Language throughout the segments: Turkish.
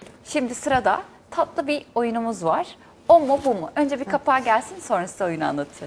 Şimdi sırada tatlı bir oyunumuz var. O mu bu mu? Önce bir kapağı gelsin, sonra size oyunu anlatacağız.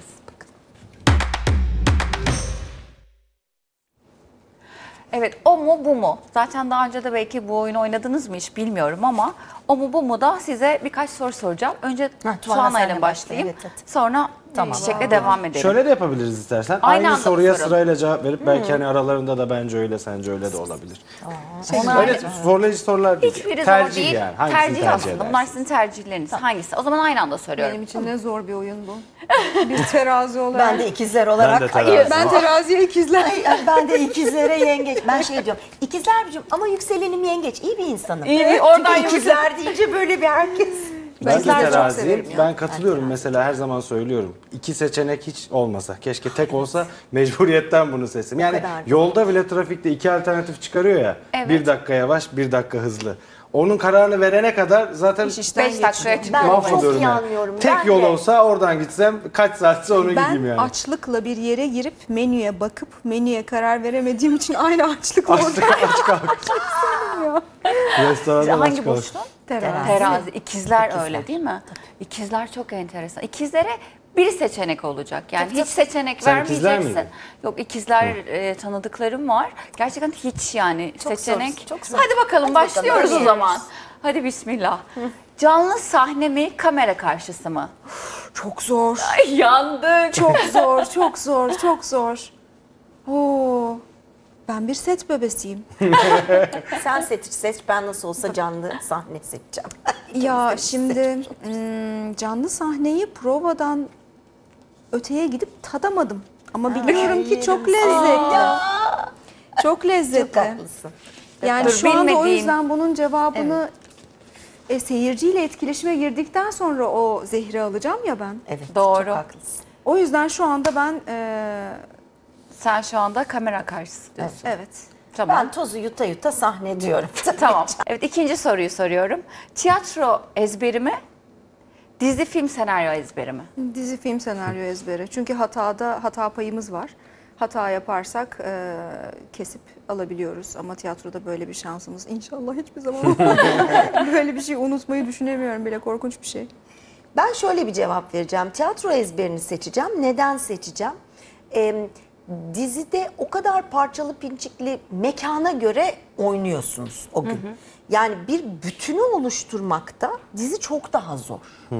Evet, o mu bu mu? Zaten daha önce de belki bu oyunu oynadınız mı hiç bilmiyorum ama o mu bu mu da size birkaç soru soracağım. Önce Tuana ile başlayayım. Evet. Sonra Çiçek'le devam edelim. Şöyle de yapabiliriz istersen. Aynı Aynı soruya soralım. sırayla cevap verip belki hani aralarında da bence öyle sence öyle de olabilir. Ona Öyle zorlayıcı sorular değil. hiçbiri zor Tercih değil. yani. Hangisini Tercih aslında. edersin? Bunlar sizin tercihleriniz. Hangisi? O zaman aynı anda soruyorum. Benim için ne zor bir oyun bu. Bir terazi olarak. Ben de ikizler olarak. Ben de terazi. Ben teraziye ikizler. Ben de ikizlere yengeç. Ben şey diyorum. İkizler burcum ama yükselenim yengeç. İyi bir insanım. İyi bir oradan Çünkü ikizler deyince böyle bir herkes. Ben de İkizler çok teraziyim. severim ya. Ben katılıyorum mesela her zaman söylüyorum. İki seçenek hiç olmasa. Keşke tek olsa mecburiyetten bunu seçtim. Yani kadar. yolda bile trafikte iki alternatif çıkarıyor ya. Evet. 1 dakika yavaş, 1 dakika hızlı. Onun kararını verene kadar zaten İş işten 5 dakikaya geçiyor. çıkıyor. Ben çok mahvoluyorum iyi yani. anlıyorum. Tek Ben yol de. olsa oradan gitsem kaç saatse onu Ben gideyim yani. açlıkla bir yere girip menüye bakıp menüye karar veremediğim için aynı açlıkla orada. Aç kalk. Restoranda Hangi aç kalk. burçlu? Terazi. Terazi. İkizler öyle değil mi? İkizler çok enteresan. İkizlere bir seçenek olacak. Yani hiç seçenek Sen ikizler vermeyeceksin. miydin? Yok, ikizler tanıdıklarım var. Gerçekten hiç yani Çok seçenek. zor, çok zor. Hadi bakalım Hadi başlıyoruz bakalım, o zaman. Hadi bismillah. Canlı sahne mi, kamera karşısı mı? Çok zor. Ay, yandık. Çok zor, çok zor, çok zor. Oo. Ben bir set bebesiyim. Sen seç. Ben nasıl olsa canlı sahne seçeceğim. Ya şimdi canlı sahneyi provadan öteye gidip tadamadım. Ama biliyorum ki çok lezzetli. Çok lezzetli. Çok haklısın. Yani Dur, şu anda o bilmediğim- yüzden bunun cevabını seyirciyle etkileşime girdikten sonra o zehri alacağım ya ben. Evet. Doğru. Çok haklısın. O yüzden şu anda ben Sen şu anda kamera karşısı diyorsun. evet. Tamam. Ben tozu yuta yuta sahne diyorum. Tamam. Evet, ikinci soruyu soruyorum. Tiyatro ezberi mi? Dizi film senaryo ezberi mi? Dizi film senaryo ezberi. Çünkü hata payımız var. Hata yaparsak kesip alabiliyoruz. Ama tiyatroda böyle bir şansımız inşallah hiçbir zaman olmaz. Böyle bir şey unutmayı düşünemiyorum bile, korkunç bir şey. Ben şöyle bir cevap vereceğim. Tiyatro ezberini seçeceğim. Neden seçeceğim? Dizide o kadar parçalı pinçikli mekana göre oynuyorsunuz o gün. Yani bir bütünü oluşturmakta dizi çok daha zor.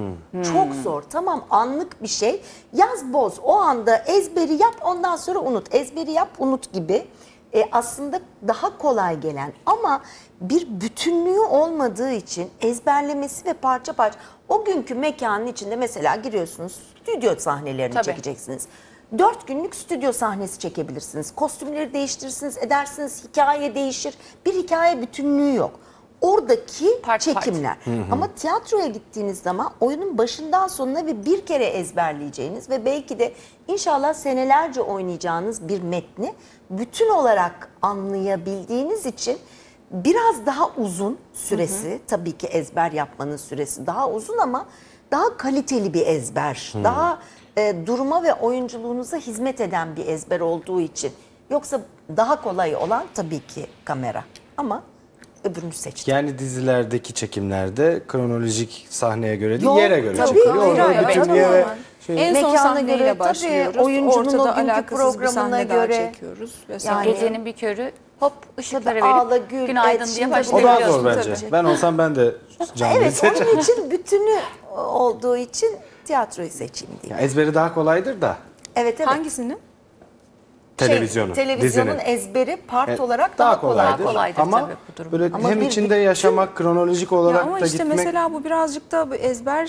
Çok zor. Tamam, anlık bir şey. Yaz boz. O anda ezberi yap, ondan sonra unut. Ezberi yap, unut gibi. Aslında daha kolay gelen ama bir bütünlüğü olmadığı için ezberlemesi ve parça parça o günkü mekanın içinde mesela giriyorsunuz, stüdyo sahnelerini Tabii. çekeceksiniz. 4 günlük stüdyo sahnesi çekebilirsiniz. Kostümleri değiştirirsiniz, edersiniz, hikaye değişir. Bir hikaye bütünlüğü yok. Oradaki Part. çekimler. Ama tiyatroya gittiğiniz zaman oyunun başından sonuna ve bir kere ezberleyeceğiniz ve belki de inşallah senelerce oynayacağınız bir metni bütün olarak anlayabildiğiniz için biraz daha uzun süresi, tabii ki ezber yapmanın süresi daha uzun ama daha kaliteli bir ezber. Daha duruma ve oyunculuğunuza hizmet eden bir ezber olduğu için. Yoksa daha kolay olan tabii ki kamera ama öbürünü seçtim. Yani dizilerdeki çekimlerde kronolojik sahneye göre değil, Yok, yere göre tabii, çekiliyor. ayrı Orada ayrı, bütünlüğe ve En son Mekana sahneyle göre, tabii, başlıyoruz. oyuncunun Ortada o günkü alakasız bir programına sahne daha göre. çekiyoruz. Vesaire. Yani- Gecenin bir körü hop ışıkları Ağla, verip gül, günaydın et, diye şimdi o daha başlayabiliyorsun. zor bence. tabii. Ben olsam ben de canlıyı Evet, seçerim. onun için bütünü olduğu için tiyatroyu seçeyim diye. Ya ezberi daha kolaydır da Evet, evet. Hangisini? televizyonu, Televizyonun dizinin. ezberi part Evet, olarak daha kolaydır. kolaydır Ama tabii bu durum. böyle Ama hem bir içinde bütün- yaşamak, kronolojik Ya olarak ama da işte gitmek. mesela bu birazcık da ezber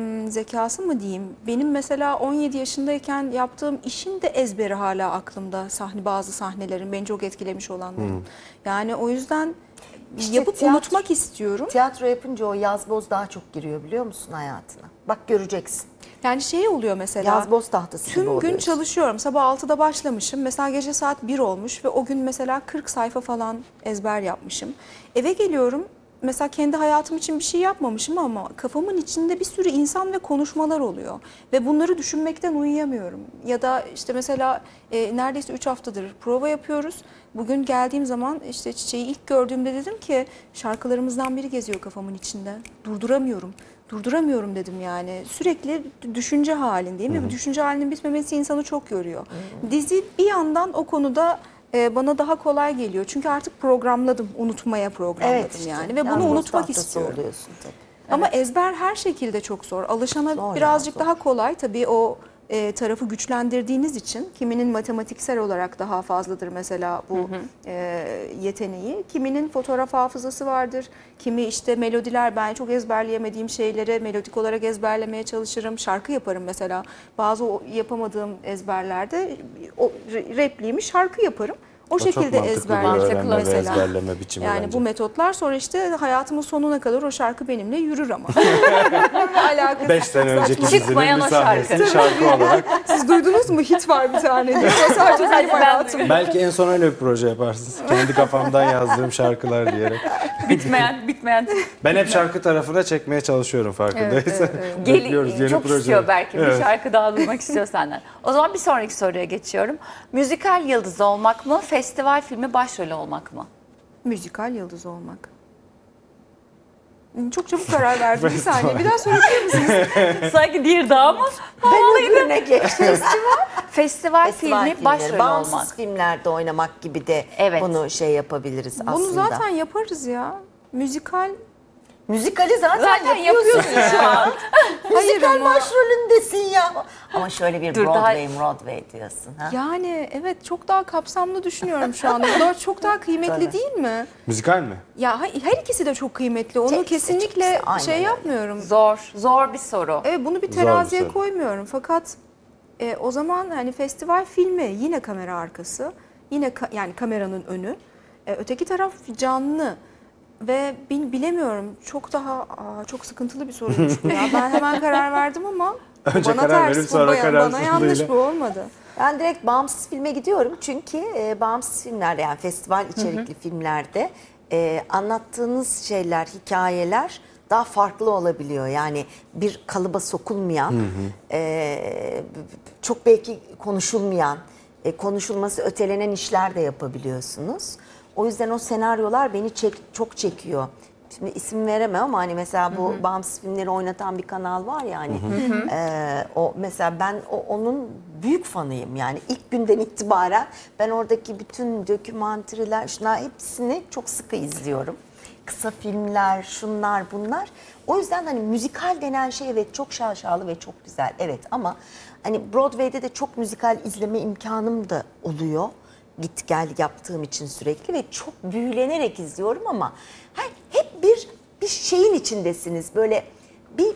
zekası mı diyeyim? Benim mesela 17 yaşındayken yaptığım işin de ezberi hala aklımda. Bazı sahnelerin beni çok etkilemiş olanların. Yani o yüzden İşte yapıp tiyatro- unutmak istiyorum. Tiyatro yapınca o yazboz daha çok giriyor biliyor musun hayatına? Bak göreceksin. Yani şey oluyor mesela. Yazboz tahtası gibi Tüm gün oluyorsun. çalışıyorum. Sabah 6'da başlamışım. Mesela gece saat 1 olmuş ve o gün mesela 40 sayfa falan ezber yapmışım. Eve geliyorum. mesela kendi hayatım için bir şey yapmamışım ama kafamın içinde bir sürü insan ve konuşmalar oluyor. Ve bunları düşünmekten uyuyamıyorum. Ya da işte mesela neredeyse 3 haftadır prova yapıyoruz. Bugün geldiğim zaman işte Çiçeği ilk gördüğümde dedim ki şarkılarımızdan biri geziyor kafamın içinde. Durduramıyorum dedim yani. Sürekli düşünce halindeyim ve bu düşünce halinin bitmemesi insanı çok yoruyor. Dizi bir yandan o konuda bana daha kolay geliyor. Çünkü artık programladım, unutmaya programladım Evet işte. yani ve bunu unutmak istiyorum. Tabii. Ama ezber her şekilde çok zor. Alışana Zor birazcık ya, zor. daha kolay. Tabii o tarafı güçlendirdiğiniz için kiminin matematiksel olarak daha fazladır mesela bu yeteneği. Kiminin fotoğraf hafızası vardır. Kimi işte melodiler, ben çok ezberleyemediğim şeyleri melodik olarak ezberlemeye çalışırım. Şarkı yaparım mesela. Bazı yapamadığım ezberlerde o repliğimi şarkı yaparım. O çok şekilde mantıklı bir ezberlerim öğrenme ve mesela. ezberleme biçimi Yani bence. bu metotlar sonra işte hayatımın sonuna kadar o şarkı benimle yürür ama. Alakası. 5 sene önceki dizinin Çıkmayan bir o şarkı. sahnesini şarkı olarak. Siz duydunuz mu? Hit var bir tane diye. O sadece benim ben hayatım. Belki en son öyle bir proje yaparsınız. Kendi kafamdan yazdığım şarkılar diyerek. bitmeyen Ben hep şarkı tarafına çekmeye çalışıyorum farkındaysan. Bekliyoruz yeni çok proje. istiyor belki bir Evet. şarkı daha duymak istiyor senden. O zaman bir sonraki soruya geçiyorum. Müzikal yıldızı olmak mı, festival filmi başrolü olmak mı? Müzikal yıldız olmak. Çok çabuk karar verdim. Bir saniye. Bir daha sorabilir misiniz? Sanki diğeri daha mı? Ben öbürüne geçtim. Festival Festival filmi filmleri, başrolü bağımsız olmak. filmlerde oynamak gibi de Evet. bunu şey yapabiliriz aslında. Bunu zaten yaparız ya. Müzikal. Müzikali zaten Zaten yapıyorsun yapıyorsun şu an. Hayır ama. başrolündesin ya. Ama şöyle bir Dur, Broadway diyorsun. Ha? Yani evet çok daha kapsamlı düşünüyorum şu anda. Bu da çok daha kıymetli Tabii. değil mi? Müzikal mi? Ya her ikisi de çok kıymetli. Onu Hepsi de kesinlikle çok güzel, aynen şey öyle. yapmıyorum. Zor bir soru. Evet bunu bir Zor bir teraziye soru. koymuyorum. Fakat o zaman hani festival filmi yine kamera arkası, yine yani kameranın önü. Öteki taraf canlı ve bilemiyorum çok sıkıntılı bir soruymuş bu ya. Ben hemen karar verdim ama Önce bana karar ters verip bu, sonra bana kararsızlığıyla. yanlış bu olmadı. Ben direkt bağımsız filme gidiyorum çünkü bağımsız filmlerde yani festival içerikli filmlerde anlattığınız şeyler, hikayeler daha farklı olabiliyor. Yani bir kalıba sokulmayan, çok belki konuşulmayan, konuşulması ötelenen işler de yapabiliyorsunuz. O yüzden o senaryolar beni çok çekiyor. Şimdi isim veremem ama hani mesela bu bağımsız filmleri oynatan bir kanal var ya hani o mesela ben onun büyük fanıyım yani ilk günden itibaren ben oradaki bütün dokümanteriler şunlar hepsini çok sıkı izliyorum. Kısa filmler, şunlar bunlar. O yüzden hani müzikal denen şey evet çok şaşalı ve çok güzel evet ama hani Broadway'de de çok müzikal izleme imkanım da oluyor. Git gel yaptığım için sürekli ve çok büyülenerek izliyorum ama hep bir şeyin içindesiniz. Böyle bir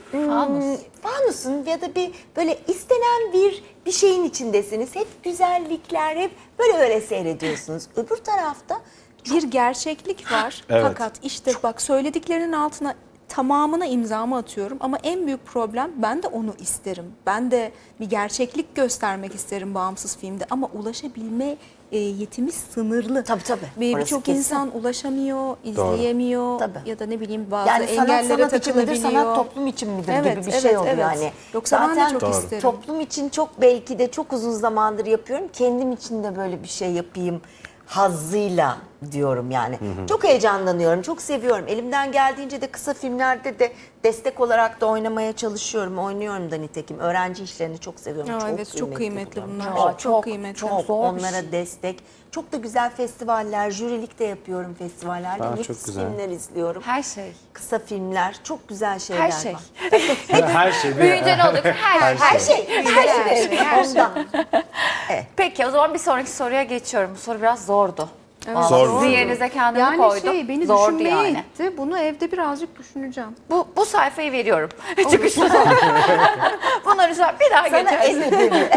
fanusun ya da bir böyle istenen bir şeyin içindesiniz. Hep güzellikler, hep böyle seyrediyorsunuz. Öbür tarafta Bir gerçeklik var Evet. fakat işte bak söylediklerinin altına tamamına imzamı atıyorum ama en büyük problem ben de onu isterim. Ben de bir gerçeklik göstermek isterim bağımsız filmde ama ulaşabilme yetimiz sınırlı. Tabii. Orası Birçok kesin. insan ulaşamıyor, izleyemiyor Tabii. ya da ne bileyim bazı yani sanat engellere sanat için midir, takılabiliyor. sanat toplum için midir Evet, gibi bir şey oluyor evet. hani. Yoksa ben de Zaten çok isterim. toplum için çok belki de çok uzun zamandır yapıyorum. Kendim için de böyle bir şey yapayım hazzıyla diyorum yani. Çok heyecanlanıyorum, çok seviyorum. Elimden geldiğince de kısa filmlerde de destek olarak da oynamaya çalışıyorum. Oynuyorum da nitekim. Öğrenci işlerini çok seviyorum. Aa, çok evet çok kıymetli bunlar. Ya, çok kıymetli. çok Çok zor bir onlara şey. destek. Çok da güzel festivaller, jürilik de yapıyorum festivallerde. Aa, çok Nefis güzel. filmler izliyorum. Her şey. Kısa filmler, çok güzel şeyler Her şey. var. Her şey. Büyüyünce ne olacak? Her şey. Her şey. Ondan. Peki o zaman bir sonraki soruya geçiyorum. Bu soru biraz zordu. Zor. Sizin yerinize kendimi Yani koydum. beni Zordu düşünmeye yani. itti. Bunu evde birazcık düşüneceğim. Bu sayfayı veriyorum. Çıkışta. Bunları sonra bir daha Sana geçeriz. en ödevi.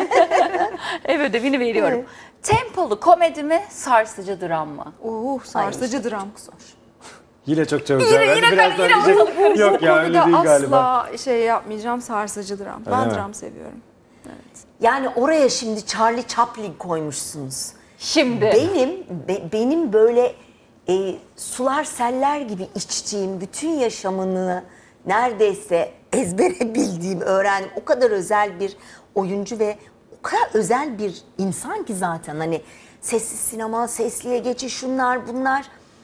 Ev ödevini veriyorum. Tempolu komedi mi, sarsıcı dram mı? Sarsıcı dram. Yine çok çabuk. Yine ortalık Yok ya öyle değil galiba. Asla şey yapmayacağım, sarsıcı dram. Ben mi? dram seviyorum. Yani oraya şimdi Charlie Chaplin koymuşsunuz. Şimdi. Benim böyle sular seller gibi içtiğim, bütün yaşamını neredeyse ezbere bildiğim, öğrendim. O kadar özel bir oyuncu ve o kadar özel bir insan ki zaten. Hani sessiz sinema, sesliye geçiş, şunlar bunlar.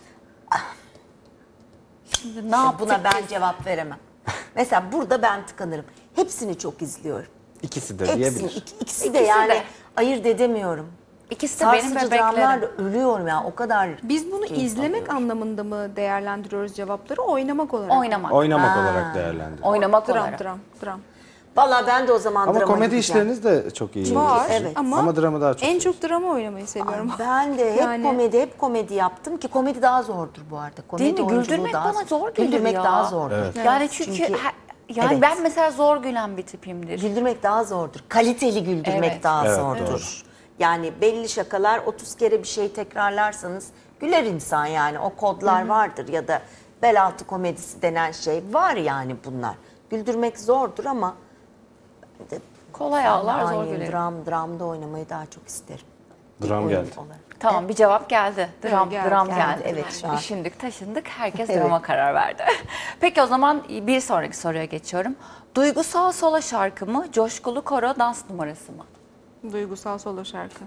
Şimdi ne yaptık Buna ben biz? cevap veremem. Mesela burada ben tıkanırım. Hepsini çok izliyorum. İkisi de Hepsini, diyebilir. ikisi de İkisi yani de. ayırt edemiyorum. İkisi de benim Sarsıcı dramlarla bebeklerim. ölüyorum ya, o kadar. Biz bunu keyif izlemek alıyorum. anlamında mı değerlendiriyoruz cevapları, oynamak olarak mı? Oynamak. Oynamak olarak değerlendiriyor. Oynamak Dram, olarak. dram. Vallahi ben de o zaman Ama drama komedi gideceğim. işleriniz de çok iyi. Var Evet. ama, dramı daha çok en seviyorsun. çok drama oynamayı seviyorum. Ben de hep Yani- komedi yaptım ki komedi daha zordur bu arada. Komedi Değil mi? oyunculuğu Güldürmek daha bana zor gelir Güldürmek ya. daha zordur. Evet. Yani çünkü, Çünkü- yani Evet. ben mesela zor gülen bir tipimdir. Güldürmek daha zordur. Kaliteli güldürmek Evet. daha Evet, zordur. doğru. Yani belli şakalar 30 kere bir şey tekrarlarsanız güler insan yani. O kodlar vardır ya da bel altı komedisi denen şey var yani bunlar. Güldürmek zordur ama ben de Kolay ağlar zor aynı gülerim. dramda oynamayı daha çok isterim. Dram Oyun geldi. olarak. Tamam, bir cevap geldi. Dram geldi, dram geldi. geldi. Evet, şu an. Düşündük, taşındık. Herkes Evet. drama karar verdi. Peki o zaman bir sonraki soruya geçiyorum. Duygusal solo şarkı mı, coşkulu koro dans numarası mı? Duygusal solo şarkı.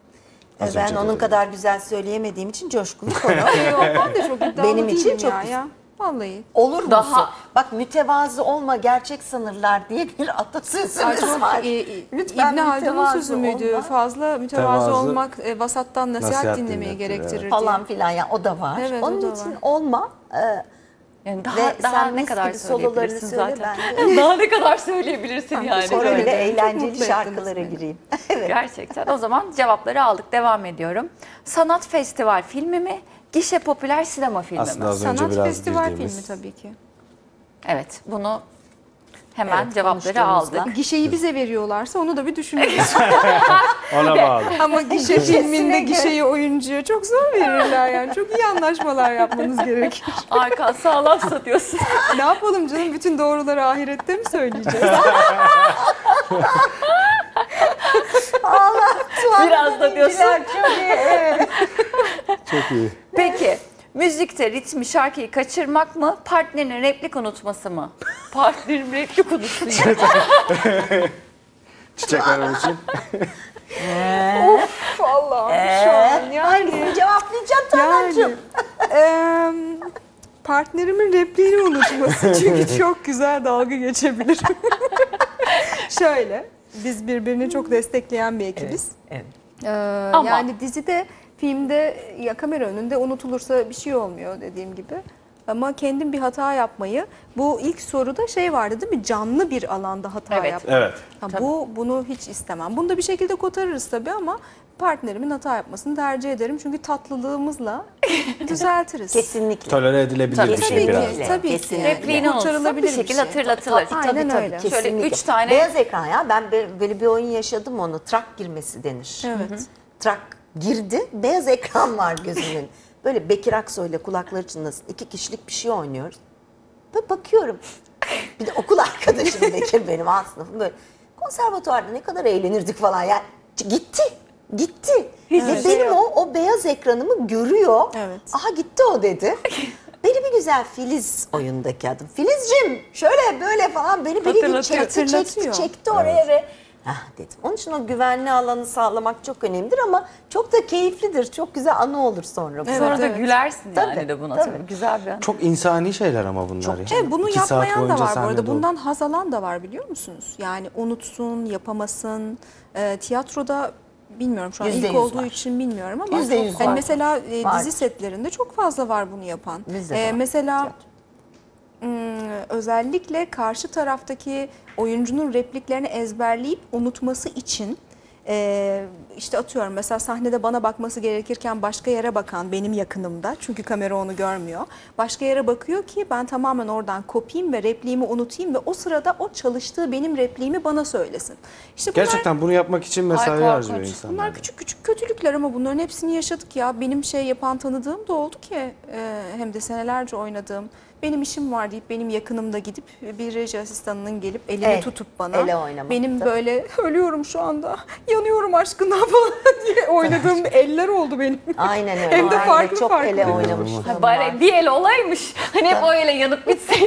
Az Ben önce de onun dedim. kadar güzel söyleyemediğim için coşkulu konu. Yok, ben de çok iddialı Benim için değilim çok ya. güzel. Vallahi. Olur musun? Daha- Bak mütevazı olma gerçek sanırlar diye bir Ay, atasözümüz çok, var. Lütfen İbn Haldun'un mütevazı sözü müydü? olma Fazla mütevazı Mütevazı, olmak vasattan nasihat nasihat dinlemeyi dinlettirir, gerektirir diye. falan filan ya, o da var. Evet, o Onun da için var. olma. Yani daha, Ve daha sen ne mis kadar gibi sololarını söyleyebilirsin söyle, zaten. ben Daha ne kadar söyleyebilirsin yani. teşekkür Öyle ederim. Çok eğlenceli mutlu şarkılara ettiniz beni. gireyim. Gerçekten. O zaman cevapları aldık. Devam ediyorum. Sanat festival filmi mi, gişe popüler sinema filmi Aslında mi? az önce Sanat biraz festival girdiğimiz. filmi tabii ki. Evet, bunu hemen Evet, cevapları konuştuğumuzda. aldık. Gişeyi bize veriyorlarsa onu da bir düşünürüz. Ona bağlı. Ama gişe filminde gişeyi oyuncuya çok zor verirler yani. Çok iyi anlaşmalar yapmanız gerekir. Arkan sağlamsa diyorsun. Ne yapalım canım? Bütün doğruları ahirette mi söyleyeceğiz? Biraz da diyorsun. Çok iyi. Evet. Çok iyi. Peki, müzikte ritmi, şarkıyı kaçırmak mı, partnerinin replik unutması mı? Partnerim replik unutsun ya. Çiçek Hanım için. Allah'ım şu an yani. Hangisini cevaplayacağım Tanrıcığım? Partnerimin repliğini unutması çünkü çok güzel dalga geçebilir. Şöyle, biz birbirini çok destekleyen bir ekibiz. Evet. Ama- Yani dizide, filmde ya kamera önünde unutulursa bir şey olmuyor dediğim gibi. Ama kendim bir hata yapmayı, bu ilk soruda şey vardı değil mi? Canlı bir alanda hata Evet. yapmak. Evet. Ha, bunu hiç istemem. Bunu da bir şekilde kotarırız tabii ama partnerimin hata yapmasını tercih ederim. Çünkü tatlılığımızla düzeltiriz. Kesinlikle. Tolere edilebilir Tabii bir ki, şey biraz ki, daha. tabii ki. Kesinlikle. Repliğini unutsa bir Kurtarılabilir bir şekilde şey. hatırlatılır. Aynen öyle. Şöyle Kesinlikle. 3 tane Beyaz ekran ya, ben böyle bir oyun yaşadım onu. Trak girmesi denir. Evet. Trak girdi, beyaz ekran var gözümün. Böyle Bekir Aksoy'la kulakları çınlasın. 2 kişilik bir şey oynuyoruz. Böyle bakıyorum. Bir de okul arkadaşım Bekir benim alt sınıfım böyle. Konservatuvarda ne kadar eğlenirdik falan yani. Gitti. Ve Evet. benim o beyaz ekranımı görüyor. Evet. Aha gitti o dedi. Beni bir güzel Filiz oyundaki adım. Filizcim şöyle böyle falan beni bir Hatırlatıyor. çekti oraya ve ah dedim. Onun için o güvenli alanı sağlamak çok önemlidir ama çok da keyiflidir. Çok güzel anı olur sonra. Evet, sonra da evet. gülersin yani Tabii, de buna tabii. tabii. Güzel bir an. Çok insani şeyler ama bunlar. ya. Evet, bunu 2 saat yapmayan da boyunca var bu sahnede arada. ol- Bundan haz alan da var biliyor musunuz? Yani unutsun, yapamasın. Tiyatroda bilmiyorum şu an %100 ilk olduğu var. için bilmiyorum ama %100 hani var. mesela Var. dizi setlerinde çok fazla var bunu yapan. Bizde de var. Mesela özellikle karşı taraftaki oyuncunun repliklerini ezberleyip unutması için işte atıyorum mesela sahnede bana bakması gerekirken başka yere bakan benim yakınımda çünkü kamera onu görmüyor. Başka yere bakıyor ki ben tamamen oradan kopayım ve repliğimi unutayım ve o sırada o çalıştığı benim repliğimi bana söylesin. İşte bunlar, Gerçekten bunu yapmak için mesai korkunç. harcıyor insanlar. bunlar küçük küçük kötülükler ama bunların hepsini yaşadık ya. Benim şey yapan tanıdığım da oldu ki hem de senelerce oynadığım. Benim işim var deyip benim yakınımda gidip bir reji asistanının gelip elini Evet, tutup bana ele oynamak, benim tabii. böyle ölüyorum şu anda yanıyorum aşkından falan diye oynadığım eller oldu benim. Aynen öyle. Hem de Aynen. farklı çok farklı. ele oynamıştım. Ha, bari bir el olaymış. Hani hep o ele yanıp bitseydi.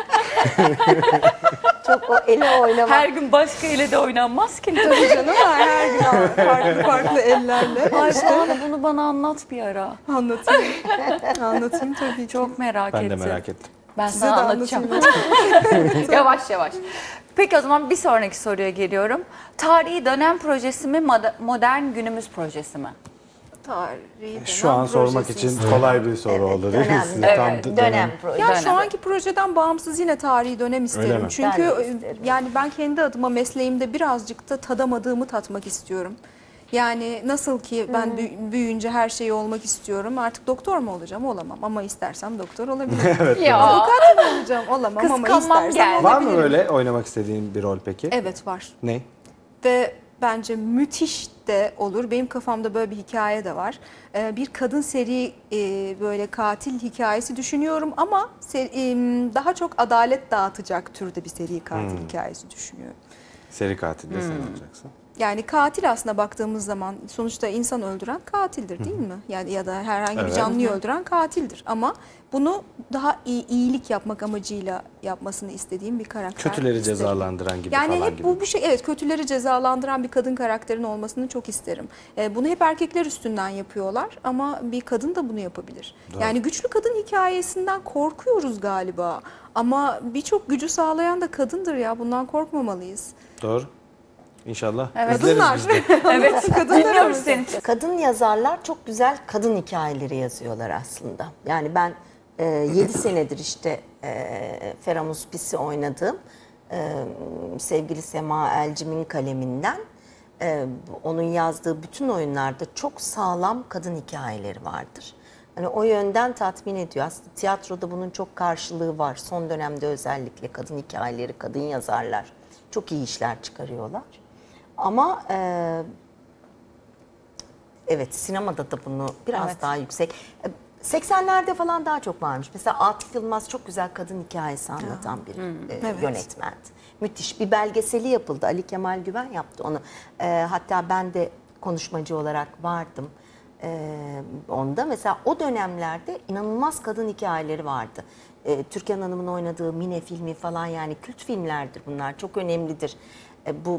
Çok o ele oynamak. Her gün başka ele de oynanmaz ki. Tabii canım, her gün farklı farklı ellerle. Ay Banu, bunu bana anlat bir ara. Anlatayım. Anlatayım tabii ki. Çok merak Ben ettim. de merak ettim. Ben Size sana de anlatacağım. anlatayım. Yavaş yavaş. Peki o zaman bir sonraki soruya geliyorum. Tarihi dönem projesi mi, modern günümüz projesi mi? Tarihi Şu an sormak için kolay bir soru oldu değil mi? Dönem, Size? evet, Tam dönem projesi. Ya şu Dönem. anki projeden bağımsız yine tarihi dönem Öyle isterim. mi? Çünkü Ben de isterim. yani ben kendi adıma mesleğimde birazcık da tadamadığımı tatmak istiyorum. Yani nasıl ki ben büyüyünce her şeyi olmak istiyorum. Artık doktor mu olacağım? Olamam. Ama istersem doktor olabilirim. Ya. Avukat mı olacağım? Olamam ama Kıskanmam istersem geldi. Var mı olabilirim. öyle oynamak istediğin bir rol peki? Evet var. Ne? Ve bence müthiş de olur. Benim kafamda böyle bir hikaye de var. Bir kadın seri böyle katil hikayesi düşünüyorum ama daha çok adalet dağıtacak türde bir seri katil hikayesi düşünüyorum. Seri katilde sen olacaksın. Yani katil aslında baktığımız zaman sonuçta insan öldüren katildir değil mi? Yani ya da herhangi bir Evet. canlıyı öldüren katildir. Ama bunu daha iyilik yapmak amacıyla yapmasını istediğim bir karakter. Kötüleri isterim. cezalandıran gibi Yani falan hep gibi. bu bir şey, evet, kötüleri cezalandıran bir kadın karakterin olmasını çok isterim. Bunu hep erkekler üstünden yapıyorlar ama bir kadın da bunu yapabilir. Yani güçlü kadın hikayesinden korkuyoruz galiba. Ama birçok gücü sağlayan da kadındır ya, bundan korkmamalıyız. Doğru. İnşallah. Evet. İzleriz Kadınlar. biz de. Evet. Dinliyoruz seni. Kadın yazarlar çok güzel kadın hikayeleri yazıyorlar aslında. Yani ben 7 senedir işte Feramus Pis'i oynadığım sevgili Sema Elcim'in kaleminden onun yazdığı bütün oyunlarda çok sağlam kadın hikayeleri vardır. Hani o yönden tatmin ediyor. Aslında tiyatroda bunun çok karşılığı var. Son dönemde özellikle kadın hikayeleri, kadın yazarlar çok iyi işler çıkarıyorlar. Ama evet, sinemada da bunu biraz Evet. daha yüksek. 80'lerde falan daha çok varmış. Mesela Atıf Yılmaz çok güzel kadın hikayesi anlatan bir Evet. yönetmendi. Müthiş bir belgeseli yapıldı. Ali Kemal Güven yaptı onu. Hatta ben de konuşmacı olarak vardım. Onda mesela o dönemlerde inanılmaz kadın hikayeleri vardı. Türkan Hanım'ın oynadığı Mine filmi falan, yani kült filmlerdir bunlar. Çok önemlidir. Bu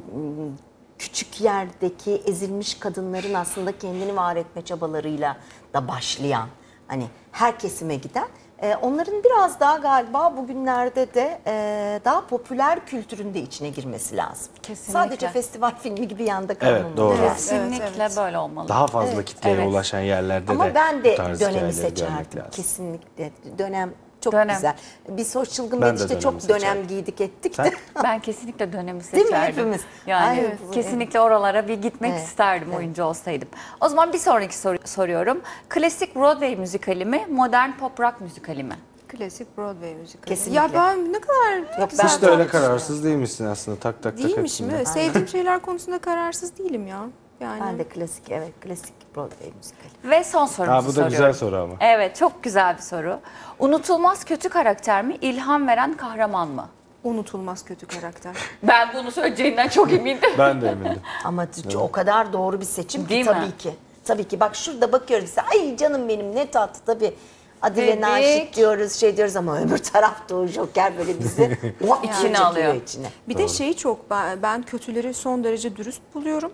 küçük yerdeki ezilmiş kadınların aslında kendini var etme çabalarıyla da başlayan, hani her kesime giden, onların biraz daha galiba bugünlerde de daha popüler kültürün de içine girmesi lazım. Kesinlikle. Sadece festival filmi gibi yanda kalmamalı. Evet, doğru. lazım. Kesinlikle Evet. böyle olmalı. Daha fazla kitleye Evet. ulaşan yerlerde Ama de ben bu de tarz dönemi hikayeleri görmek seçerdim lazım. kesinlikle. Dönem çok Dönem. güzel. Biz hoş çılgın Ben de işte dönemi çok seçerdim. dönem giydik ettik Sen? de. Ben kesinlikle dönemi Değil mi seçerdim. hepimiz? Yani Ay, evet. kesinlikle oralara bir gitmek Evet. isterdim oyuncu olsaydım. O zaman bir sonraki soruyorum. Klasik Broadway müzikali mi, modern pop rock müzikali mi? Klasik Broadway müzikali. Kesinlikle. Ya ben ne kadar Yok, güzel Hiç de öyle tartışıyorum. kararsız değilmişsin aslında. Tak tak tak Değilmişim, hepsinde. evet. Sevdiğim şeyler konusunda kararsız değilim ya. Yani Ben de klasik, evet, klasik Broadway müzikali. Ve son sorumuzu Bu da soruyorum. güzel soru ama. Evet, çok güzel bir soru. Unutulmaz kötü karakter mi, ilham veren kahraman mı? unutulmaz kötü karakter. Ben bunu söyleyeceğinden çok emindim. Ben de emindim. Ama o kadar doğru bir seçim Değil ki, mi? tabii ki. Tabii ki. Bak şurada bakıyoruz. Ay canım benim ne tatlı tabii. Adile Dedik. Naşit diyoruz, şey diyoruz ama öbür tarafta o Joker böyle bizi İçine alıyor. içine. Bir de şeyi çok ben kötüleri son derece dürüst buluyorum.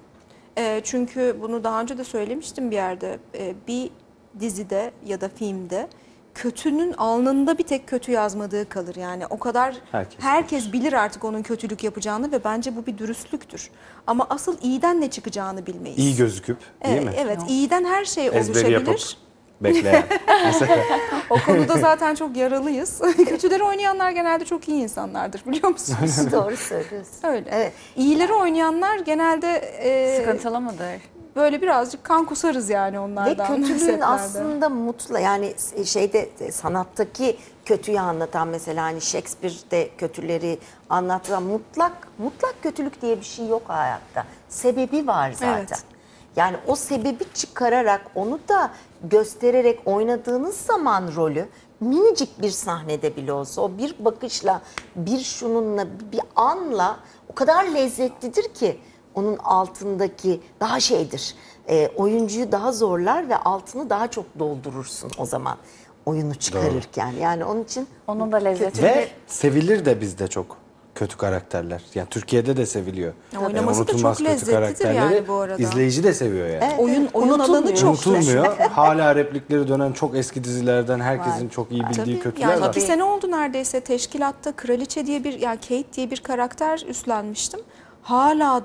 Çünkü bunu daha önce de söylemiştim bir yerde. Bir dizide ya da filmde kötünün alnında bir tek kötü yazmadığı kalır. Yani o kadar herkes bilir artık onun kötülük yapacağını ve bence bu bir dürüstlüktür. Ama asıl iyiden ne çıkacağını bilmeyiz. İyi gözüküp değil mi? Evet, iyiden her şey Ezberi yapıp oluşabilir. bekleyen. Mesela O konuda zaten çok yaralıyız. Kötüleri oynayanlar genelde çok iyi insanlardır, biliyor musunuz? Doğru söylüyorsun. Öyle. Evet. İyileri oynayanlar genelde Sıkıntılı mıdır? böyle birazcık kan kusarız yani Ve onlardan. kötülüğün setlerde. aslında yani şeyde sanattaki kötüyü anlatan, mesela hani Shakespeare'de kötüleri anlatan mutlak kötülük diye bir şey yok hayatta. Sebebi var zaten. Evet. Yani o sebebi çıkararak, onu da göstererek oynadığınız zaman rolü, minicik bir sahnede bile olsa, o bir bakışla, bir şununla, bir anla o kadar lezzetlidir ki onun altındaki daha şeydir. Oyuncuyu daha zorlar ve altını daha çok doldurursun o zaman oyunu çıkarırken. Yani onun için Onun da lezzeti. Ve sevilir de bizde çok kötü karakterler. Yani Türkiye'de de seviliyor. Oynaması da Unutulmaz çok kötü lezzetlidir karakterleri yani bu arada. İzleyici de seviyor yani. Evet, Oyun alanı unutulmuyor. çok Unutulmuyor. Hala replikleri dönen çok eski dizilerden herkesin çok iyi bildiği Tabii. kötüler Yani var. 2 sene oldu neredeyse teşkilatta Kraliçe diye bir, yani Kate diye bir karakter üstlenmiştim. Hala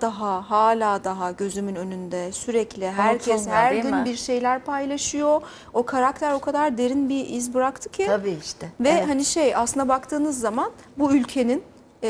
daha gözümün önünde sürekli herkes Unutulmuyor, her değil gün mi? bir şeyler paylaşıyor. O karakter o kadar derin bir iz bıraktı ki. tabii işte. Ve Evet. hani aslına baktığınız zaman bu ülkenin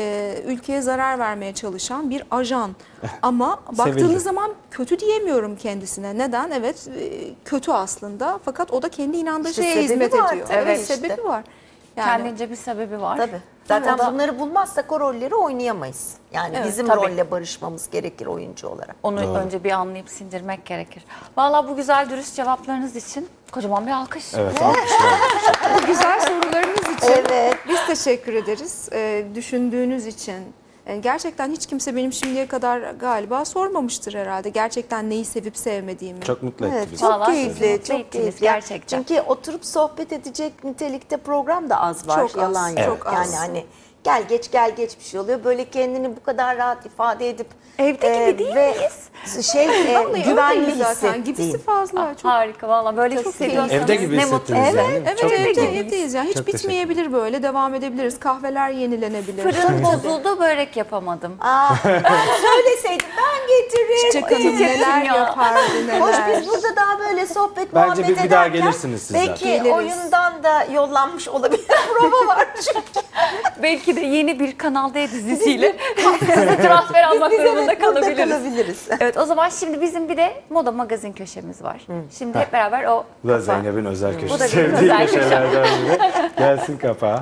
ülkeye zarar vermeye çalışan bir ajan. Ama baktığınız Sevildi. zaman kötü diyemiyorum kendisine. Neden? Evet, kötü aslında. Fakat o da kendi inandığı İşte şeye sebebi hizmet var, ediyor. tabii Evet, işte. sebebi var. Yani Kendince bir sebebi var. Tabii. Zaten O da- bunları bulmazsak o rolleri oynayamayız. Yani Evet, bizim tabii. rolle barışmamız gerekir oyuncu olarak. Onu önce bir anlayıp sindirmek gerekir. Vallahi bu güzel dürüst cevaplarınız için kocaman bir alkış. Evet, alkışlar. bu güzel sorularınız için Evet. biz teşekkür ederiz. Düşündüğünüz için. Gerçekten hiç kimse benim şimdiye kadar galiba sormamıştır herhalde. Gerçekten neyi sevip sevmediğimi. Çok mutlu etti Evet, bizi. çok Vallahi keyifli, sizi mutlu çok ettiniz keyifli. gerçekten. Çünkü oturup sohbet edecek nitelikte program da az var. Çok az, Yalan yok. çok az. Yani hani gel geç bir şey oluyor. Böyle kendini bu kadar rahat ifade edip Evde gibi değil ve miyiz? Vallahi güvenli öyleyiz zaten. hissettiğin. Gibisi fazla. Çok Harika vallahi böyle Çok hissediyorsanız Evde gibi ne mutlu. hissettiniz Evet. yani. Evet, Çok evde, mutlu oldum. evdeyiz yani. Hiç Çok teşekkür bitmeyebilir böyle. Devam edebiliriz. Kahveler yenilenebilir. Fırın bozuldu, börek yapamadım. Aa, ben söyleseydin ben getiririm. Çiçek Hanım neler ya. yapardı Hoş neler. biz burada daha böyle sohbet Bence muhabbet bir ederken daha gelirsiniz siz belki zaten. Geliriz. oyundan da yollanmış olabilir. Prova var çünkü. Belki de yeni bir Kanal D dizisiyle sizi transfer almak Biz durumunda evet burada kalabiliriz. kalabiliriz. Evet, o zaman şimdi bizim bir de moda magazin köşemiz var. Şimdi hep beraber o Bu da kafa- Zeynep'in özel köşesi. Bu da benim Sevdiği özel köşem. köşelerden biri. Gelsin kapağı.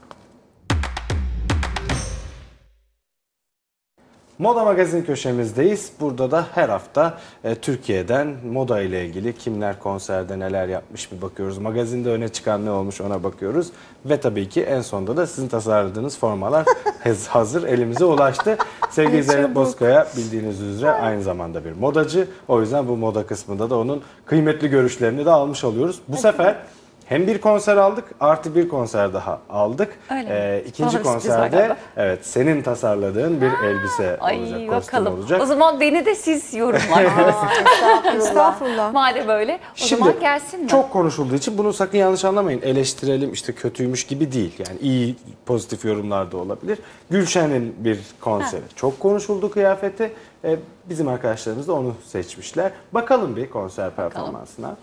Moda Magazin köşemizdeyiz. Burada da her hafta Türkiye'den moda ile ilgili kimler konserde neler yapmış bir bakıyoruz. Magazinde öne çıkan ne olmuş ona bakıyoruz. Ve tabii ki en sonunda da sizin tasarladığınız formalar hazır elimize ulaştı. Sevgili Zeynep Bozkaya bildiğiniz üzere aynı zamanda bir modacı. O yüzden bu moda kısmında da onun kıymetli görüşlerini de almış oluyoruz. Bu sefer hem bir konser aldık artı bir konser daha aldık. Öyle mi? İkinci Sonra bir sürpriz var konserde galiba. evet senin tasarladığın bir elbise Ay olacak, kostüm bakalım. olacak. O zaman beni de siz yorumlayın. Estağfurullah. Madem öyle o zaman gelsin mi? Çok konuşulduğu için bunu sakın yanlış anlamayın. Eleştirelim işte kötüymüş gibi değil. Yani iyi pozitif yorumlar da olabilir. Gülşen'in bir konseri. Çok konuşuldu kıyafeti. Bizim arkadaşlarımız da onu seçmişler. Bakalım bir konser performansına.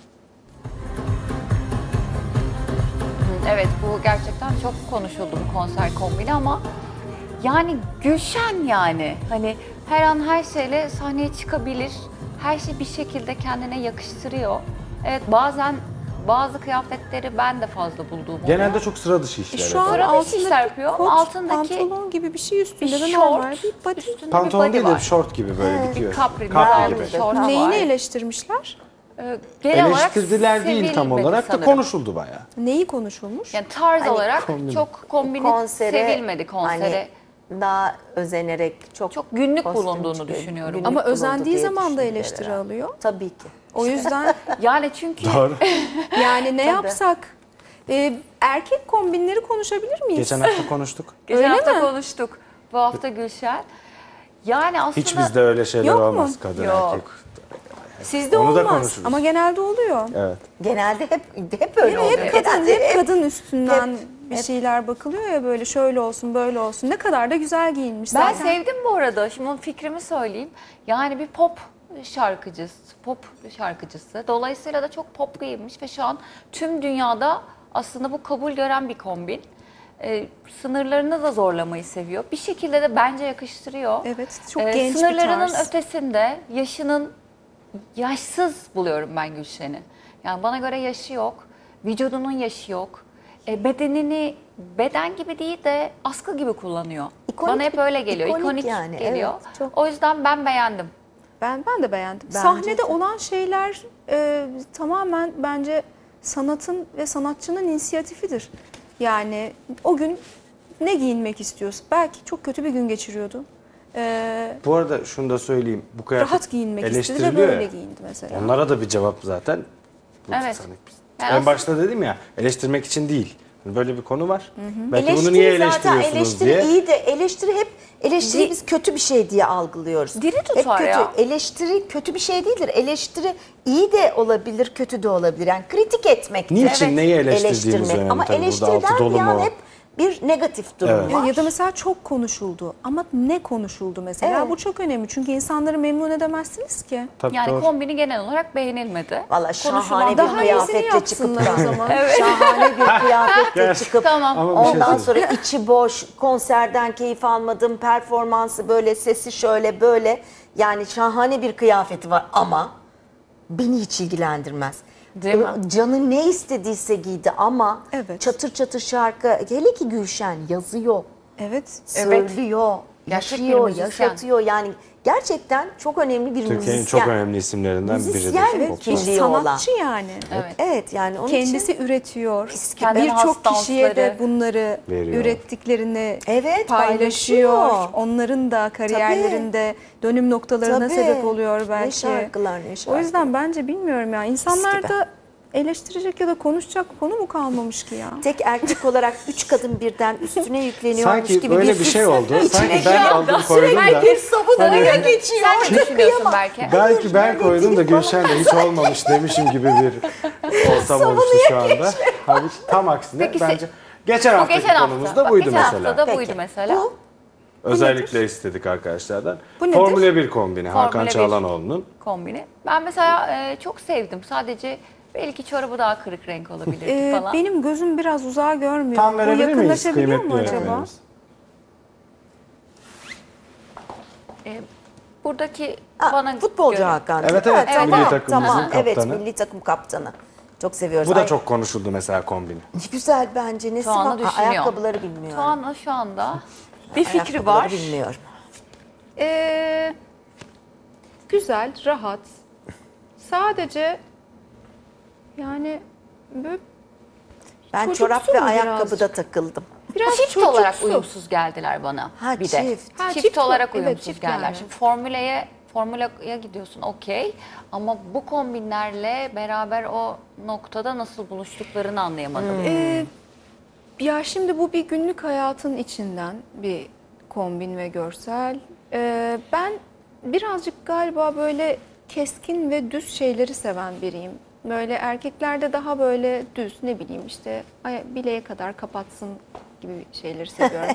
Evet, bu gerçekten çok konuşuldu bu konser kombini ama yani Gülşen yani hani her an her şeyle sahneye çıkabilir. Her şey bir şekilde kendine yakıştırıyor. Evet, bazen bazı kıyafetleri ben de fazla bulduğum oluyor. Genelde çok sıra dışı işler. Şu an yapıyor. Sıra dışı işler yapıyor ama altındaki pantolon gibi bir şey üstünde de bir normal şort, bir body. üstünde Pantolon bir değil body de var. bir şort gibi böyle bitiyor. Bir kapri, Kapri güzel gibi. bir şort Neyini var. eleştirmişler? Genel olarak Eleştirdiler değil tam sevilmedi olarak da sanırım. konuşuldu bayağı. Neyi konuşulmuş? Yani tarz Hani olarak kombin. çok kombini Konsere sevilmedi konsere. hani daha özenerek çok günlük kostüm bulunduğunu çıkıyor. düşünüyorum. Günlük Ama bulundu özendiği diye zaman da düşündüler eleştiri herhalde. alıyor. Tabii ki. O yüzden Yani çünkü Doğru. yani ne yapsak? Erkek kombinleri konuşabilir miyiz? Geçen hafta konuştuk. geçen Öyle hafta mi? konuştuk. Bu hafta Gülşen. Yani aslında Hiç bizde öyle şeyler Yok mu? olmaz kadın Yok. erkek. Sizde Onu da olmaz konuşuruz. ama genelde oluyor. Evet. Genelde hep öyle oluyor. Hep kadın, Genelde hep kadın üstünden hep- bir şeyler bakılıyor ya böyle şöyle olsun böyle olsun. Ne kadar da güzel giyinmiş ben zaten. sevdim bu arada. Şimdi onun fikrimi söyleyeyim. Yani bir pop şarkıcısı. Dolayısıyla da çok pop giyinmiş ve şu an tüm dünyada aslında bu kabul gören bir kombin. Sınırlarını da zorlamayı seviyor. Bir şekilde de bence yakıştırıyor. Evet, çok genç bir sınırlarının tarz. ötesinde yaşsız buluyorum ben Gülşen'i. Yani bana göre yaşı yok. Vücudunun yaşı yok. Bedenini beden gibi değil de askı gibi kullanıyor. İkonik Bana hep öyle geliyor. ikonik İkonik yani, geliyor. evet, çok. O yüzden ben beğendim. Ben de beğendim. Bence Sahnede de. olan şeyler tamamen bence sanatın ve sanatçının inisiyatifidir. Yani o gün ne giyinmek istiyorsun? Belki çok kötü bir gün geçiriyordu. Bu arada şunu da söyleyeyim. Bu kıyafet Rahat giyinmek istedi ve eleştiriliyor böyle ya. giyindi mesela. Onlara da bir cevap zaten. Evet. Yani En başta dedim ya, eleştirmek için değil. Böyle bir konu var. Belki Eleştiri bunu niye zaten eleştiriyorsunuz eleştiri diye. iyi de eleştiri biz kötü bir şey diye algılıyoruz. Diri Hep tutar kötü. ya. Eleştiri kötü bir şey değildir. Eleştiri iyi de olabilir, kötü de olabilir. Yani kritik etmektir. Niçin, neyi eleştirdiğimiz Eleştirmek. önemli Ama tabii. Burada altı eleştiriden dolu bir an mu? hep bir negatif durum Evet. var. Ya da mesela çok konuşuldu ama ne konuşuldu mesela? Evet. Bu çok önemli çünkü insanları memnun edemezsiniz ki. Tabii Yani doğru. kombini genel olarak beğenilmedi. Valla şahane Konuşulan bir daha iyisini kıyafetle çıkıp yapsınlar o da. zaman. Şahane bir kıyafetle çıkıp Tamam. Ama bir şey ondan söyleyeyim. sonra içi boş, konserden keyif almadım, performansı böyle, sesi şöyle böyle. Yani şahane bir kıyafeti var ama beni hiç ilgilendirmez. Değil mi? Canı ne istediyse giydi ama Evet. çatır çatır şarkı, hele ki Gülşen yazıyor, Evet. söylüyor, Gerçek bir yaşıyor, müzisyen. yaşatıyor. Yani gerçekten çok önemli bir Türkiye'nin müzisyen. çok önemli isimlerinden Müzisyen biridir. evet, Pop'ta. kimliği olan. Sanatçı yani. Evet. Evet yani onun için Kendisi üretiyor. Kendine has Birçok kişiye de dansları bunları veriyor. ürettiklerini Evet, paylaşıyor. paylaşıyor. Onların da kariyerlerinde dönüm noktalarına Tabii. sebep oluyor belki. Ne şarkılar, ne O şarkılar. yüzden bence bilmiyorum ya. gibi. İnsanlarda eleştirecek ya da konuşacak konu mu kalmamış ki ya? tek erkek olarak 3 kadın birden üstüne yükleniyormuş Sanki gibi böyle bir şey oldu. Sanki ben aldım koydum da. Herkes sabunlara Hani- geçiyor. Sen ne düşünüyorsun belki? Belki ben koydum da Gülşen de hiç olmamış demişim gibi bir ortam oluştu şu anda. Halbuki tam aksine Peki bence geçen Bu haftaki geçen konumuz hafta. da buydu geçen mesela. hafta da Peki. buydu mesela. Bu Özellikle istedik arkadaşlardan. Bu nedir? Formula 1 kombini Hakan Formula 1. Çağlanoğlu'nun. Kombini. Ben mesela çok sevdim. Sadece belki çorabı daha kırık renk olabilirdi falan. Benim gözüm biraz uzağa görmüyor. Tam Bu verebilir miyiz yakınlaşabiliyor kıymetli mu acaba? yönetmenimiz? Buradaki Aa, bana futbolcu göre- Hakan. Evet, değil mi? evet, Tamam, milli takımımızın tamam. Evet, kaptanı. milli takım kaptanı. Çok seviyoruz. Bu da Ay, çok konuşuldu mesela kombini. ne güzel bence. Nesi Tuana var? düşünüyor. Ayakkabıları bilmiyorum. Tuana şu anda bir fikri Ayakkabıları var. bilmiyorum. Güzel, rahat. Sadece yani böyle Ben çocuksu çorap ve mu ayakkabıda birazcık? takıldım. biraz Çift olarak çocuksu. uyumsuz geldiler bana. Ha, bir de. çift. Ha, Çift çift olarak evet, uyumsuz çift geldiler. yani. Şimdi formülaya gidiyorsun okey. Ama bu kombinlerle beraber o noktada nasıl buluştuklarını anlayamadım. Ya şimdi bu bir günlük hayatın içinden bir kombin ve görsel. Ben birazcık galiba böyle keskin ve düz şeyleri seven biriyim. Böyle erkeklerde daha böyle düz, ne bileyim işte bileğe kadar kapatsın gibi şeyleri seviyorum.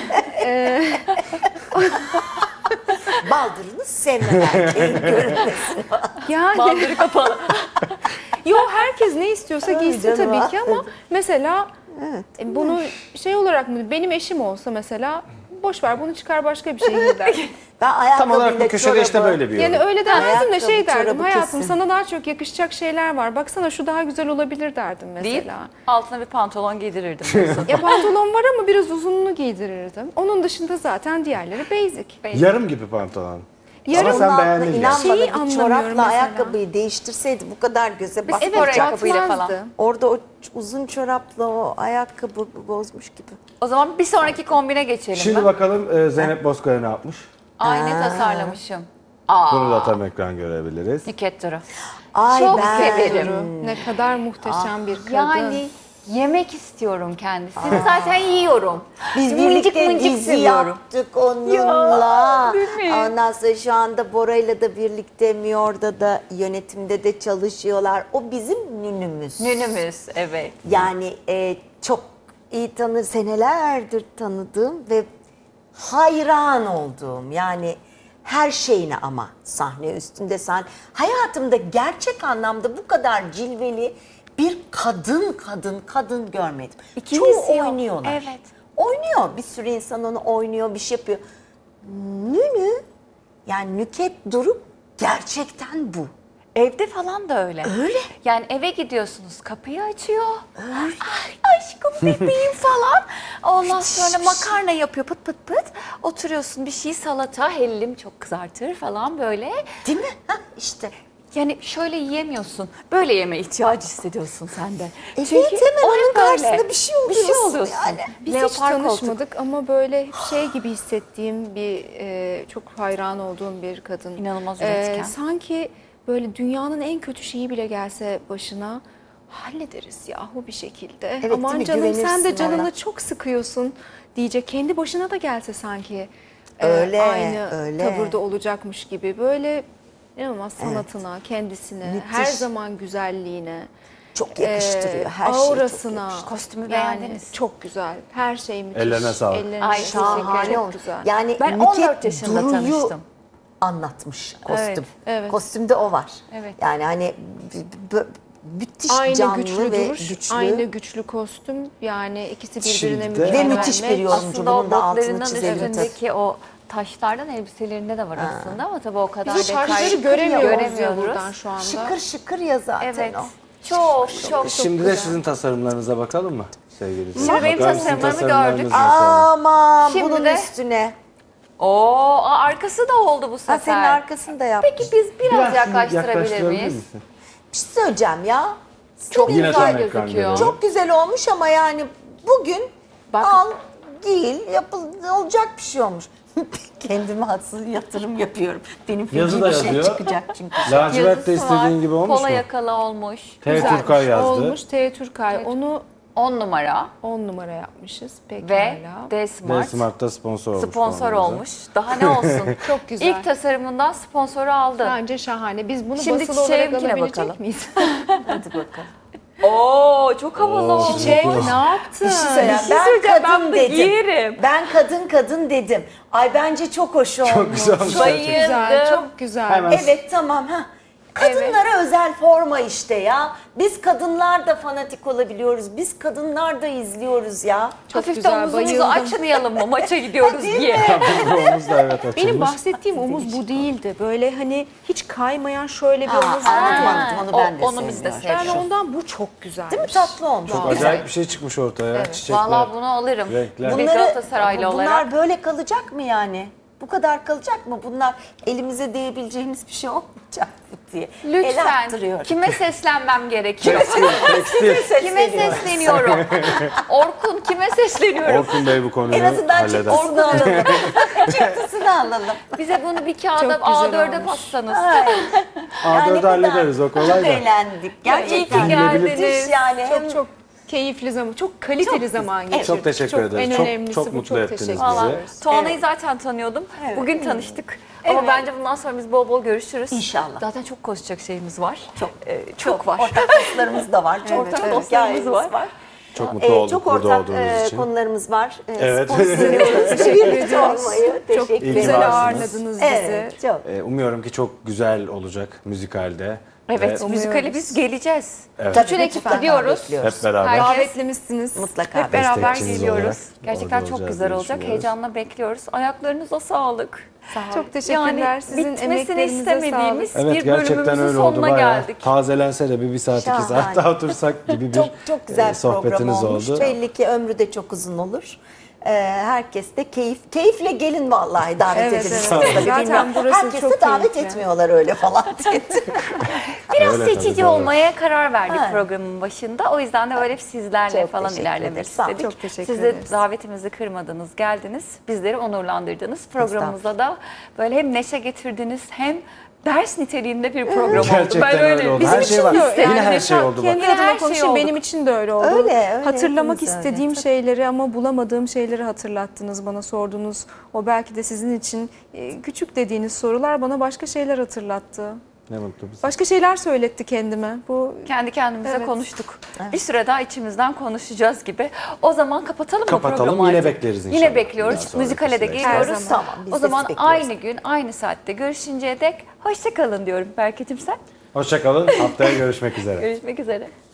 Baldırını sevmem erkeğin görünmesi. Yani Bandırı kapalı. yo, herkes ne istiyorsa giysin canım, tabii ki ama evet. mesela bunu şey olarak mı, benim eşim olsa mesela boş ver bunu çıkar başka bir şey giy der. Ben Tam olarak bu ayakkabıyla köşede işte çorabı- böyle bir Yani yorum. öyle demezdim de şey Ayakkabı, derdim, çorabı hayatım kesin. sana daha çok yakışacak şeyler var. Baksana şu daha güzel olabilir derdim Değil. mesela. Altına bir pantolon giydirirdim. diyorsun. Ya pantolon var ama biraz uzunluğunu giydirirdim. Onun dışında zaten diğerleri basic. Yarım gibi pantolon. Yarım Ama sen Onun beğendin altına ya. inan Şeyi bana bir anlamıyorum çorapla mesela. ayakkabıyı değiştirseydi bu kadar göze Bir batmayacak. spor ayakkabıyla falan. batmazdı. Orada o uzun çorapla o ayakkabı bozmuş gibi. O zaman bir sonraki kombine geçelim. Şimdi ben. bakalım Zeynep Bozkaya ne yapmış? Aynı tasarlamışım. Aa, Bunu da tam ekran görebiliriz. Nükhet Duru. Ay Çok ben severim. Ne kadar muhteşem bir kadın. Yani yemek istiyorum kendisini. Zaten yiyorum. Biz Mıncık birlikte mıncık dizi seviyorum. yaptık onunla. değil mi? Ondan sonra şu anda Bora'yla da birlikte Miyor'da da yönetimde de çalışıyorlar. O bizim nünümüz. Nünümüz, evet. Yani çok iyi senelerdir tanıdığım ve hayran olduğum, yani her şeyine, ama sahne üstünde hayatımda gerçek anlamda bu kadar cilveli bir kadın görmedim. İkincisi Çoğu yok. oynuyorlar. Evet. Oynuyor, bir sürü insan onu oynuyor, bir şey yapıyor. Nünü, yani Nükhet Duru gerçekten bu. Evde falan da öyle. Öyle. Yani eve gidiyorsunuz, kapıyı açıyor. Ay aşkım bebeğim falan. Ondan sonra makarna yapıyor pıt pıt pıt. Oturuyorsun bir şey, salata, hellim çok kızartır falan böyle. Değil mi? Hah, işte. Yani şöyle yiyemiyorsun. Böyle yeme ihtiyacı hissediyorsun sen de. Evet, hemen o onun hep böyle. karşısında bir şey Bir şey oluyorsun oluyorsun. yani. Biz hiç Leopar koltuk. tanışmadık ama böyle hep şey gibi hissettiğim bir çok hayran olduğum bir kadın. İnanılmaz üretken. Sanki böyle dünyanın en kötü şeyi bile gelse başına hallederiz yahu bir şekilde. Evet, değil Aman mi? canım sen de Güvenirsin canını ona. çok sıkıyorsun diyecek. Kendi başına da gelse sanki Öyle, aynı öyle. tavırda olacakmış gibi. Böyle inanılmaz sanatına, kendisine, Müthiş. her zaman güzelliğine. Çok yakıştırıyor. Her şeyi çok aurasına, yakıştırıyor. Kostümü yani beğendiniz. çok güzel. Her şey müthiş. Ellerine sağlık. Ellerine Ay, sağlık. Şahane Çok olmuş. güzel. Yani Ben Nükhet 14 yaşında Duru'yu tanıştım. anlatmış kostüm. evet. Kostümde o var. Evet. Yani hani müthiş Aynı canlı güçlü ve duruş, güçlü. aynı güçlü kostüm. Yani ikisi birbirine Şimdi de- mükemmel. Ve müthiş bir yorumcu. Aslında o Bunun da altını botlarının çizelim tabii. üstündeki o taşlardan elbiselerinde de var aslında ama tabii o kadar Biz o taşları detaylı göremiyoruz ya buradan şu anda. Şıkır şıkır ya zaten Evet. o. Çok Şimdi de sizin tasarımlarınıza bakalım mı sevgili izleyiciler? Şimdi benim Bakalım sizin tasarımlarımı gördük. tasarımlarınız nasıl? Aman Şimdi bunun de- üstüne. Oo, arkası da oldu bu Ha, sefer. senin arkasını da yapmış. Peki biz biraz yaklaştırabilir yaklaştırabilir miyiz? misin? Bir şey söyleyeceğim ya. Çok Yine güzel tam ekran gözüküyor. görüyorum. Çok güzel olmuş ama yani bugün Bak- al değil olacak bir şey olmuş. Kendime haksız yatırım yapıyorum. Benim Yazı feci da bir şey yazıyor. çıkacak çünkü. Lacivert de Yazısı var, istediğin gibi olmuş kola mu? yakalı olmuş. T. Güzelmiş, Türkay yazdı. Olmuş T. Türkay. Onu 10 numara 10 numara yapmışız. ve Pekala. D D Smart Smart'ta sponsor olmuş. sponsor puanımıza. olmuş. Daha ne olsun? Çok güzel. İlk tasarımından sponsoru aldı. Bence şahane. Biz bunu Şimdi basılı olarak çiçeğimkine alabilecek bakalım. miyiz? Hadi bakalım. Oo, çok havalı Oo, olmuş. Çiçek ne yaptın? Bir şey söyleyeyim. şey Ben söyleyeceğim, ben kadın bunu dedim. giyerim. Ben kadın dedim. Ay bence çok hoş olmuş. Çok güzel olmuş. Çok güzel, Bayıldım. çok güzel. Hemen Evet tamam ha. Kadınlara özel forma işte ya. Biz kadınlar da fanatik olabiliyoruz. Biz kadınlar da izliyoruz ya. Hafif de güzel, omuzumuzu bayıldım. açmayalım mı maça gidiyoruz diye. omuz da evet açılmış. Benim bahsettiğim omuz bu değildi. Böyle hani hiç kaymayan şöyle bir omuz var anladım, ya. anladım. Onu ben de onu biz de sevmiyorum. Ben seviyoruz. ondan bu çok güzel. Değil mi? Tatlı olmuş. Çok acayip bir şey çıkmış ortaya. Çiçekler. Vallahi bunu alırım. renkler. Bir Galatasaraylı bunlar olarak. böyle kalacak mı yani? Bu kadar kalacak mı? Bunlar elimize değebileceğimiz bir şey olmayacak mı diye. El Lütfen attırıyorum. kime seslenmem gerekiyor? Tekstil. Kime sesleniyorum? Orkun kime sesleniyorum? Orkun Bey bu konuyu En azından halleder. çıktısını alalım. Çıktısını alalım. Bize bunu bir kağıda Çok güzel A4'e olmuş. bassanız. A4'ü hallederiz o kolay Çok da. eğlendik. Gerçekten. İyi ki geldiniz. Müthiş yani. Hem Çok keyifli zaman, çok kaliteli zaman geçirdik. Çok teşekkür ederiz. En Çok- önemlisi çok bu. mutlu Çok ettiniz teşekkür bizi. Valla ederiz. Tuana'yı zaten tanıyordum. Bugün tanıştık. Ama bence bundan sonra biz bol bol görüşürüz. İnşallah. Zaten çok konuşacak şeyimiz var. çok var. Ortak dostlarımız da var. Çok Ortak çok dostlarımız hikayemiz var. Çok mutlu olduk çok burada ortak olduğunuz için. konularımız var. Evet. Sponsorluyoruz. Teşekkür Birlikte ediyoruz. olmayı. Çok Teşekkür İyi ki güzel varsınız. ağırladınız bizi. Evet, çok. Umuyorum ki çok güzel olacak müzikalde. Evet, Ve müzikali biz geleceğiz. Evet. Bütün ekip Mutlaka gidiyoruz. bekliyoruz. hep beraber. Herkes- Davetlimisiniz. Mutlaka. Hep beraber Destekçiniz geliyoruz. olarak Gerçekten orada çok olacağız güzel diye olacak. düşünüyoruz. Heyecanla bekliyoruz. Ayaklarınıza sağlık. Çok teşekkürler. Yani Sizin bitmesini emeklerinize istemediğimiz sağlık. Evet bir gerçekten bölümümüzün öyle oldu. sonuna Bayağı geldik. tazelense de bir saat iki Şahane. saat daha otursak gibi bir Çok güzel bir program sohbetiniz olmuş. oldu. Belli ki ömrü de çok uzun olur. Herkes de keyifle gelin vallahi davet Evet, edilirse. evet. Tabii Zaten bilmiyorum. burası Herkes çok de davet keyifli. etmiyorlar öyle falan diye. Biraz Öyle tabii, seçici doğru. olmaya karar verdik Evet. programın başında. O yüzden de böyle hep sizlerle Çok falan teşekkür ilerlemek ederiz. Sağ olun. istedik. Çok teşekkür Siz de ederiz. davetimizi kırmadınız, geldiniz. Bizleri onurlandırdınız. Programımıza da böyle hem neşe getirdiniz hem ders niteliğinde bir program oldu. Gerçekten Ben öyle oldu. Bizim Her için şey var. de Yine yani her şey oldu bak. Kendi Yine adıma her şey konuşayım, olduk. benim için de öyle oldu. Öyle, Hatırlamak hepimiz öyle. istediğim şeyleri ama bulamadığım şeyleri hatırlattınız, bana sordunuz. O belki de sizin için küçük dediğiniz sorular bana başka şeyler hatırlattı. Ne mutlu bize. Başka şeyler söyletti kendime. Bu Kendi kendimize Evet. konuştuk. Bir süre daha içimizden konuşacağız gibi. O zaman kapatalım mı Kapatalım, programı yine artık? bekleriz inşallah. Yine bekliyoruz. Daha sonraki Müzikale de süreçte. geliyoruz. Her zaman. Tamam, biz O de zaman sizi bekliyoruz. aynı gün, aynı saatte görüşünceye dek hoşça kalın diyorum Berke'cim sen. Hoşça kalın. Haftaya görüşmek üzere. Görüşmek üzere.